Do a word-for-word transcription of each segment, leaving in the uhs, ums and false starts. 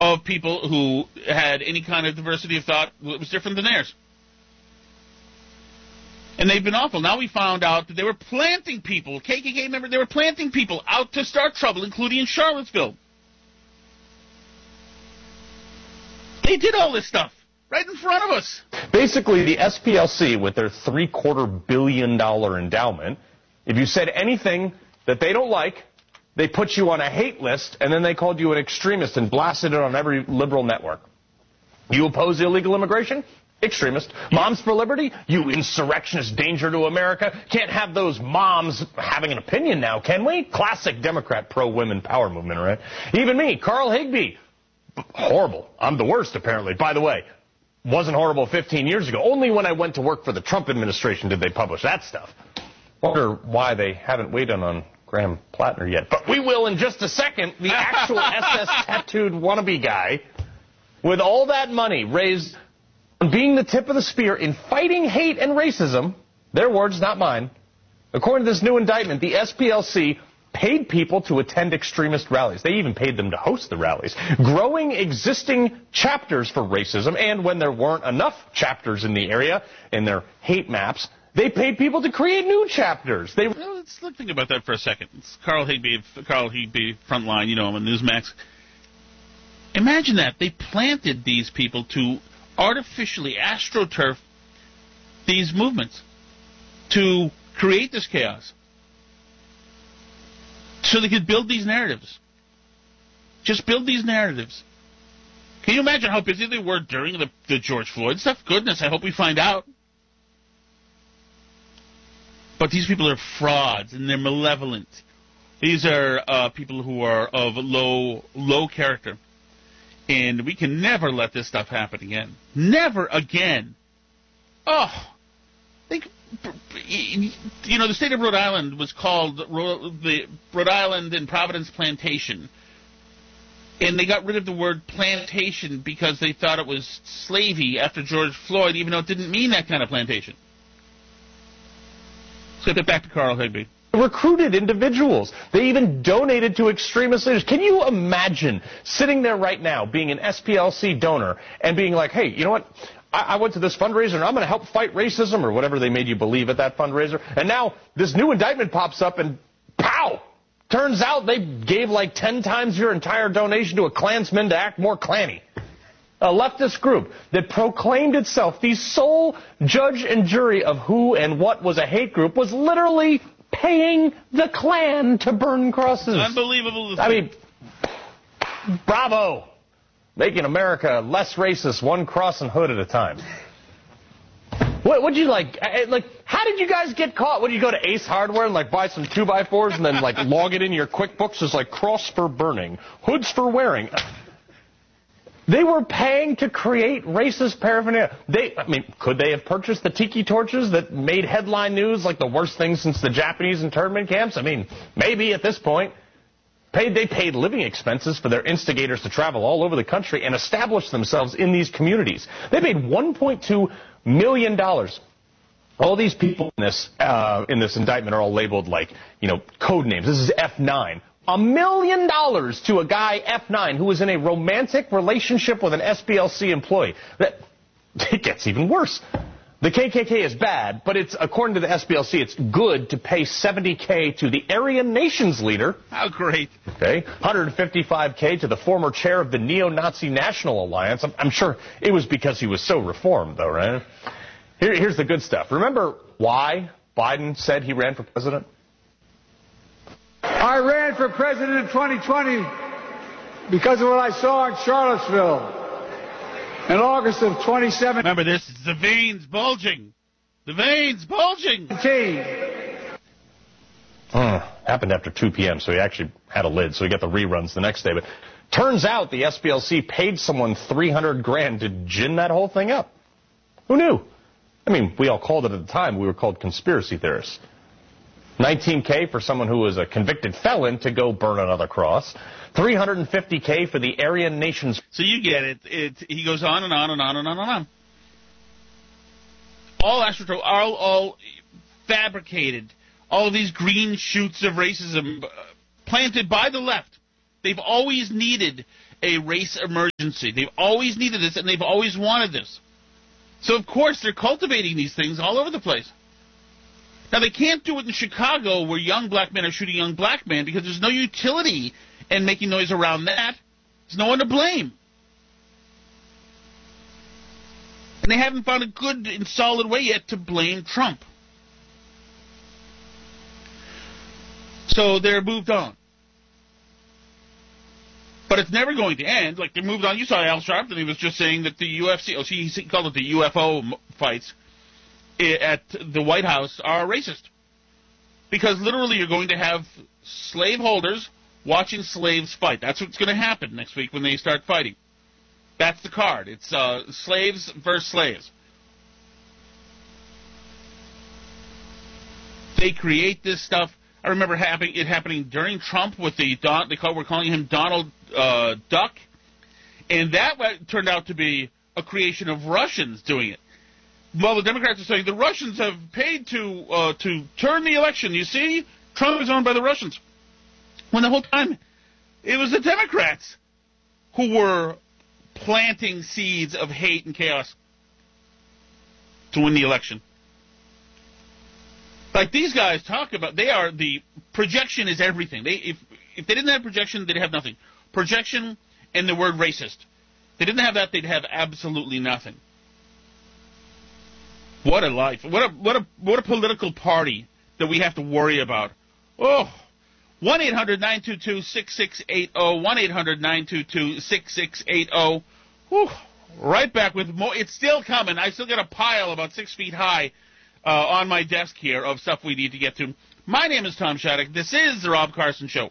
of people who had any kind of diversity of thought that was different than theirs. And they've been awful. Now we found out that they were planting people, K K K members, they were planting people out to start trouble, including in Charlottesville. They did all this stuff right in front of us. Basically, the S P L C, with their three-quarter billion dollar endowment, if you said anything that they don't like, they put you on a hate list, and then they called you an extremist and blasted it on every liberal network. You oppose illegal immigration? Extremist. Moms for Liberty? You insurrectionist, danger to America. Can't have those moms having an opinion now, can we? Classic Democrat pro-women power movement, right? Even me, Carl Higbie. Horrible. I'm the worst, apparently. By the way, wasn't horrible fifteen years ago. Only when I went to work for the Trump administration did they publish that stuff. Wonder why they haven't weighed in on Graham Plattner yet. But we will in just a second. The actual S S tattooed wannabe guy with all that money raised on being the tip of the spear in fighting hate and racism, their words, not mine. According to this new indictment, the S P L C paid people to attend extremist rallies. They even paid them to host the rallies, growing existing chapters for racism, and when there weren't enough chapters in the area, in their hate maps, they paid people to create new chapters. They well, let's think about that for a second. It's Carl Higbie, Carl Higbie, Frontline, you know him on Newsmax. Imagine that. They planted these people to artificially astroturf these movements, to create this chaos, so they could build these narratives. Just build these narratives. Can you imagine how busy they were during the, the George Floyd stuff? Goodness, I hope we find out. But these people are frauds, and they're malevolent. These are uh, people who are of low, low character. And we can never let this stuff happen again. Never again. Oh, think, you know, the state of Rhode Island was called the Rhode Island and Providence Plantation. And they got rid of the word plantation because they thought it was slavey after George Floyd, even though it didn't mean that kind of plantation. Let's get back to Carl Higbie. Recruited individuals. They even donated to extremist leaders. Can you imagine sitting there right now being an S P L C donor and being like, hey, you know what? I, I went to this fundraiser and I'm going to help fight racism or whatever they made you believe at that fundraiser. And now this new indictment pops up and pow! Turns out they gave like ten times your entire donation to a Klansman to act more Klanny. A leftist group that proclaimed itself the sole judge and jury of who and what was a hate group was literally paying the Klan to burn crosses. Unbelievable. I mean, bravo. Making America less racist, one cross and hood at a time. What would you like? Like, how did you guys get caught? Would you go to Ace Hardware and like buy some two by fours and then like log it in your QuickBooks as like cross for burning, hoods for wearing? They were paying to create racist paraphernalia. They, I mean, could they have purchased the tiki torches that made headline news like the worst thing since the Japanese internment camps? I mean, maybe at this point. Paid, they paid living expenses for their instigators to travel all over the country and establish themselves in these communities. They paid one point two million dollars. All these people in this, uh, in this indictment are all labeled like, you know, code names. This is F nine. A million dollars to a guy, F nine, who was in a romantic relationship with an S P L C employee. That, it gets even worse. The K K K is bad, but it's, according to the S P L C, it's good to pay seventy K to the Aryan Nations leader. How great. Okay. one hundred fifty-five K to the former chair of the Neo-Nazi National Alliance. I'm, I'm sure it was because he was so reformed, though, right? Here, here's the good stuff. Remember why Biden said he ran for president? I ran for president in twenty twenty because of what I saw in Charlottesville in August of twenty seventeen. Remember this, it's the veins bulging. The veins bulging. Uh, happened after two p.m., so he actually had a lid, so he got the reruns the next day. But turns out the S P L C paid someone three hundred grand to gin that whole thing up. Who knew? I mean, we all called it at the time. We were called conspiracy theorists. nineteen K for someone who was a convicted felon to go burn another cross. three hundred fifty K for the Aryan Nations. So you get it. It he goes on and on and on and on and on. All astro, all, all fabricated. All of these green shoots of racism uh, planted by the left. They've always needed a race emergency. They've always needed this, and they've always wanted this. So, of course, they're cultivating these things all over the place. Now, they can't do it in Chicago where young black men are shooting young black men because there's no utility in making noise around that. There's no one to blame. And they haven't found a good and solid way yet to blame Trump. So they're moved on. But it's never going to end. Like, they moved on. You saw Al Sharpton. He was just saying that the U F C, oh, he called it the U F O fights at the White House are racist. Because literally you're going to have slaveholders watching slaves fight. That's what's going to happen next week when they start fighting. That's the card. It's uh, slaves versus slaves. They create this stuff. I remember happening, it happening during Trump with the Don, they call, we're calling him Donald uh, Duck, and that turned out to be a creation of Russians doing it. Well, the Democrats are saying the Russians have paid to uh, to turn the election. You see, Trump is owned by the Russians. When the whole time it was the Democrats who were planting seeds of hate and chaos to win the election. Like these guys talk about, they are the projection is everything. They if if they didn't have projection, they'd have nothing. Projection and the word racist. If they didn't have that, they'd have absolutely nothing. What a life! What a what a what a political party that we have to worry about. Oh, one eight hundred nine two two six six eight zero. One eight hundred nine two two six six eight zero. Whew. Right back with more. It's still coming. I still got a pile about six feet high uh, on my desk here of stuff we need to get to. My name is Tom Shattuck. This is the Rob Carson Show.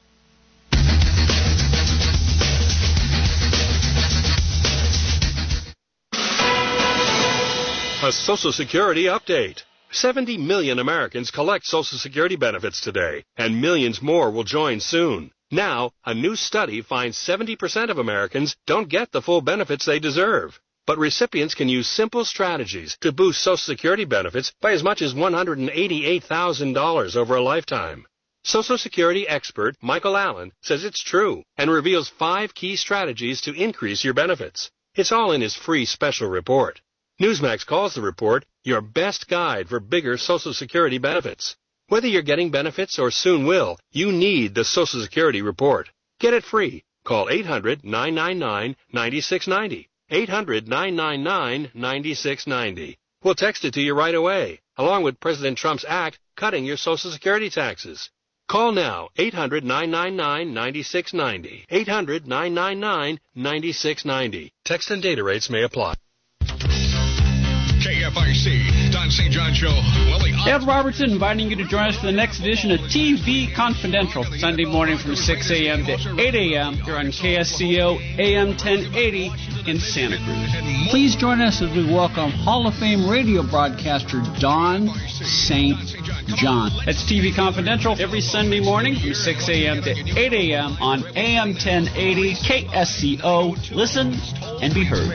A Social Security update. seventy million Americans collect Social Security benefits today, and millions more will join soon. Now, a new study finds seventy percent of Americans don't get the full benefits they deserve. But recipients can use simple strategies to boost Social Security benefits by as much as one hundred eighty-eight thousand dollars over a lifetime. Social Security expert Michael Allen says it's true and reveals five key strategies to increase your benefits. It's all in his free special report. Newsmax calls the report your best guide for bigger Social Security benefits. Whether you're getting benefits or soon will, you need the Social Security report. Get it free. Call eight hundred nine nine nine nine six nine zero. eight hundred nine nine nine nine six nine zero. We'll text it to you right away, along with President Trump's act cutting your Social Security taxes. Call now, eight hundred nine nine nine nine six nine zero. eight hundred nine nine nine nine six nine zero. Text and data rates may apply. K F I C, Don Saint John Show. Willie Ed Robertson inviting you to join us for the next edition of T V Confidential, Sunday morning from six a.m. to eight a.m. here on K S C O A M ten eighty in Santa Cruz. Please join us as we welcome Hall of Fame radio broadcaster Don Saint John. That's T V Confidential every Sunday morning from six a.m. to eight a.m. on A M ten eighty K S C O. Listen and be heard.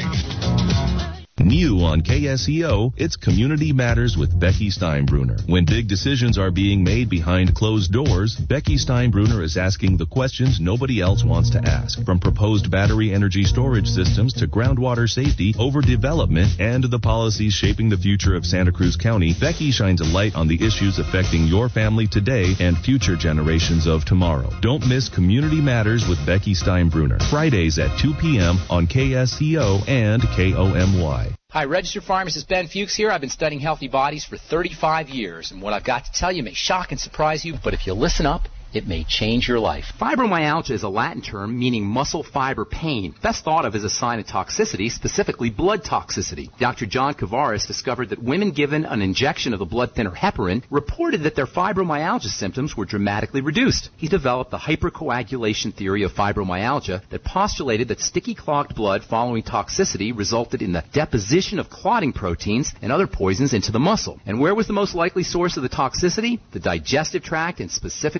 New on K S E O, it's Community Matters with Becky Steinbruner. When big decisions are being made behind closed doors, Becky Steinbruner is asking the questions nobody else wants to ask. From proposed battery energy storage systems to groundwater safety, overdevelopment, and the policies shaping the future of Santa Cruz County, Becky shines a light on the issues affecting your family today and future generations of tomorrow. Don't miss Community Matters with Becky Steinbruner. Fridays at two p.m. on K S E O and K O M Y. Hi, registered pharmacist Ben Fuchs here. I've been studying healthy bodies for thirty-five years, and what I've got to tell you may shock and surprise you, but if you listen up, it may change your life. Fibromyalgia is a Latin term meaning muscle fiber pain, best thought of as a sign of toxicity, specifically blood toxicity. Doctor John Kavaris discovered that women given an injection of the blood thinner heparin reported that their fibromyalgia symptoms were dramatically reduced. He developed the hypercoagulation theory of fibromyalgia that postulated that sticky clogged blood following toxicity resulted in the deposition of clotting proteins and other poisons into the muscle. And where was the most likely source of the toxicity? The digestive tract, and specifically the small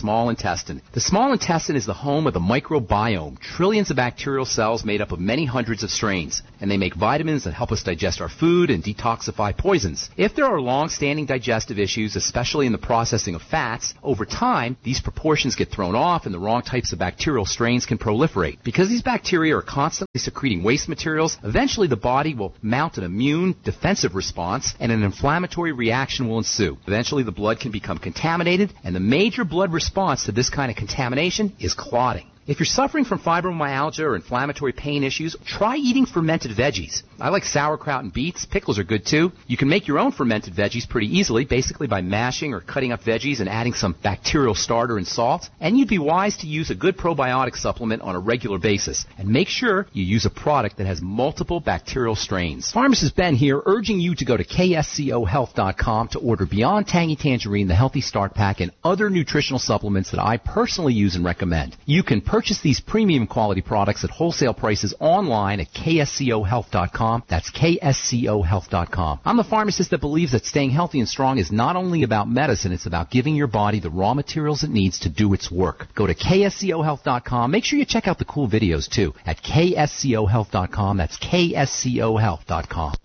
small intestine. The small intestine is the home of the microbiome, trillions of bacterial cells made up of many hundreds of strains, and they make vitamins that help us digest our food and detoxify poisons. If there are long-standing digestive issues, especially in the processing of fats, over time, these proportions get thrown off and the wrong types of bacterial strains can proliferate. Because these bacteria are constantly secreting waste materials, eventually the body will mount an immune defensive response and an inflammatory reaction will ensue. Eventually the blood can become contaminated, and the major blood response to this kind of contamination is clotting. If you're suffering from fibromyalgia or inflammatory pain issues, try eating fermented veggies. I like sauerkraut and beets. Pickles are good too. You can make your own fermented veggies pretty easily, basically by mashing or cutting up veggies and adding some bacterial starter and salt. And you'd be wise to use a good probiotic supplement on a regular basis. And make sure you use a product that has multiple bacterial strains. Pharmacist Ben here, urging you to go to K S C O health dot com to order Beyond Tangy Tangerine, the Healthy Start Pack, and other nutritional supplements that I personally use and recommend. You can purchase these premium quality products at wholesale prices online at K S C O health dot com. That's K S C O health dot com. I'm the pharmacist that believes that staying healthy and strong is not only about medicine, it's about giving your body the raw materials it needs to do its work. Go to K S C O health dot com. Make sure you check out the cool videos too at K S C O health dot com. That's K S C O health dot com.